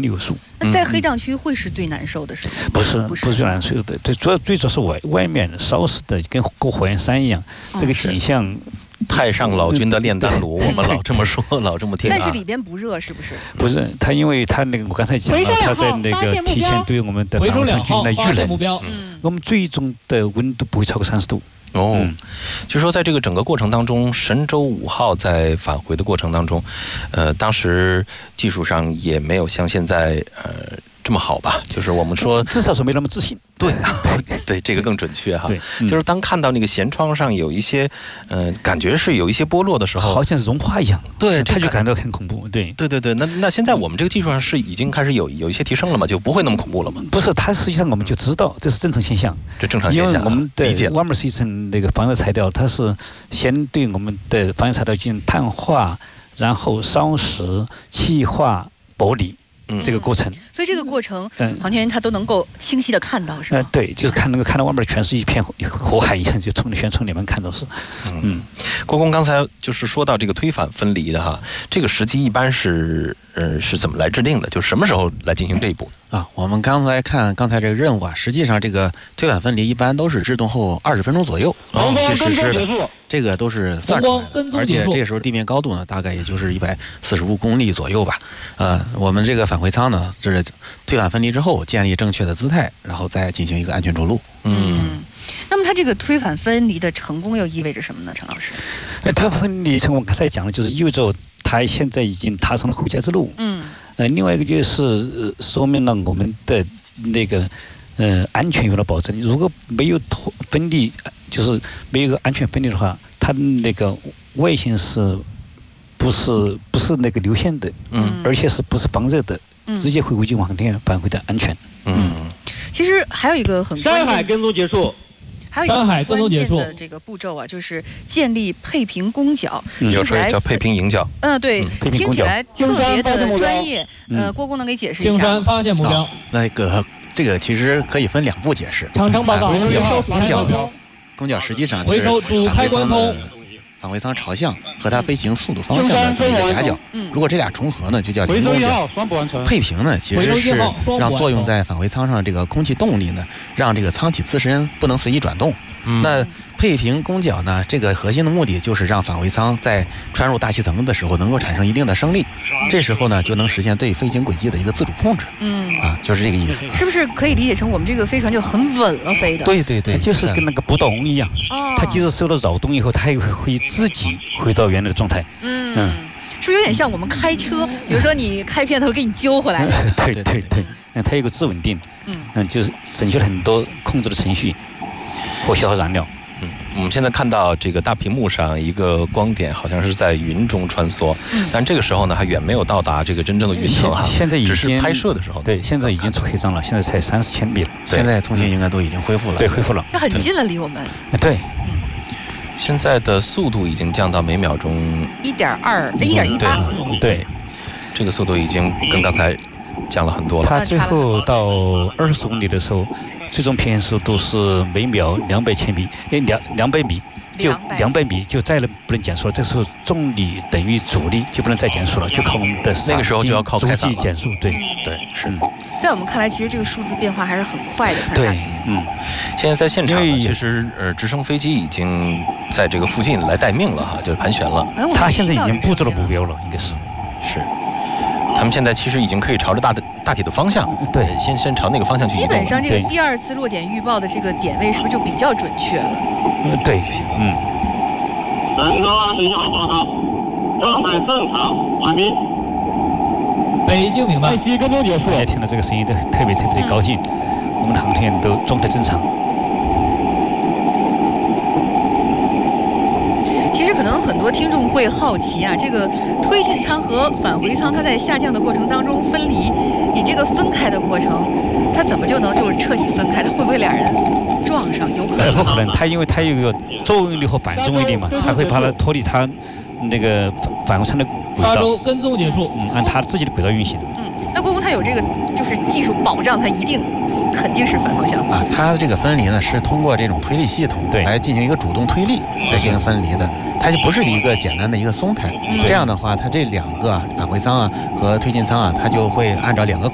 流速。 那在黑障区会是最难受的是吗？ 不是最难受的，最主要是外面烧死的跟过火焰山一样，这个景象。 太上老君的炼丹炉，我们老这么说，老这么听啊。 但是里边不热，是不是？ 不是，它因为它那个我刚才讲了，它在那个提前对我们的防卫舱进行了预冷，我们最终的温度不会超过30度。 就说在这个整个过程当中，神舟5号在返回的过程当中，当时技术上也没有像现在这么好吧？就是我们说， 至少是没那么自信。 对，对，这个更准确哈。就是当看到那个舷窗上有一些，感觉是有一些剥落的时候， 好像融化一样。 对， 他就感到很恐怖。对。 那现在我们这个技术上是已经开始有一些提升了嘛？就不会那么恐怖了吗？ 不是，它实际上我们就知道这是正常现象。 这正常现象。 因为我们的瓦姆是一层那个防热材料，它是先对我们的防热材料进行碳化，然后烧蚀、气化、剥离。这个过程， 所以这个过程，航天员他都能够清晰的看到，是吗？ 对，就是看到外面全是一片火海一样，就从里面看到是。 郭工刚才就是说到这个推反分离的哈，这个时机一般是怎么来制定的？就什么时候来进行这一步啊？我们刚才看这个任务啊，实际上这个推反分离一般都是制动后20分钟左右去实施的。这个都是算出来的，而且这个时候地面高度呢，大概也就是145公里左右吧。我们这个返回舱呢，这是推反分离之后建立正确的姿态，然后再进行一个安全着陆。 那么它这个推反分离的成功又意味着什么呢？陈老师？ 推反分离成功，刚才讲的就是意味着它现在已经踏上了回家之路。另外一个就是说明了我们的那个安全有了保证。如果没有分离，就是没有一个安全分离的话，它那个外形是不是那个流线的？而且是不是防热的？直接会危及航天返回的安全。 其实还有一个很关键， 山海跟踪结束。 还有一个关键的这个步骤啊，就是建立配平攻角， 有时候叫配平迎角。 对，听起来特别的专业。郭工能给解释一下？ 青山发现目标。 这个其实可以分2步解释。 长城报告。 攻角实际上回收主开关通。 返回舱朝向和它飞行速度方向的这么一个夹角，如果这俩重合呢，就叫零攻角。配平呢，其实是让作用在返回舱上这个空气动力呢，让这个舱体自身不能随意转动。那配平攻角呢，这个核心的目的就是让返回舱在穿入大气层的时候能够产生一定的升力，这时候呢就能实现对飞行轨迹的一个自主控制。就是这个意思。 是不是可以理解成我们这个飞船就很稳了飞的？ 对， 就是跟那个不倒翁一样。它即使受到扰动以后，它也会自己回到原来的状态。 是不是有点像我们开车？比如说你开偏头给你揪回来。 对，它有个自稳定。就是省去了很多控制的程序或消耗燃料。 我们现在看到这个大屏幕上一个光点，好像是在云中穿梭，但这个时候呢，还远没有到达这个真正的云层现在已经只是拍摄的时候。 对，现在已经出黑障了，现在才30千米了。 现在通信应该都已经恢复了。 对，恢复了。 这很近了，离我们。 对。 现在的速度已经降到每秒钟 1.18。 对， 这个速度已经跟刚才降了很多了。 它最后到20公里的时候，最终平均速度是每秒200米，就200米就再不能减速了。这时候重力等于阻力就不能再减速了，就靠我们的那个时候就要靠开伞了。 减速。对， 是。 在我们看来，其实这个数字变化还是很快的。 对， 现在在现场呢，其实直升飞机已经在这个附近来待命了哈，就是盘旋了。 他现在已经布置了目标了，应该是。 他们现在其实已经可以朝着大体的方向， 对， 先朝那个方向去移动。 基本上这个第2次落点预报的这个点位是不是就比较准确了？ 对， 神舟20号报告，装载正常完毕。北京明白。跟踪结束。 大家听到这个声音都特别的高兴，我们的航天员都状态正常。 其实可能很多听众会好奇啊，这个推进舱和返回舱它在下降的过程当中分离，你这个分开的过程，它怎么就能就是彻底分开？它会不会俩人撞上？有可能？ 不可能，它因为它有一个作用力和反作用力嘛，它会把它脱离它那个返回舱的轨道。 沙洲跟踪结束。 按它自己的轨道运行。 那郭工它有这个就是技术保障，它肯定是反方向啊。它的这个分离呢是通过这种推力系统来进行一个主动推力来进行分离的。它就不是一个简单的一个松开，这样的话，它这2个返回舱啊和推进舱啊，它就会按照2个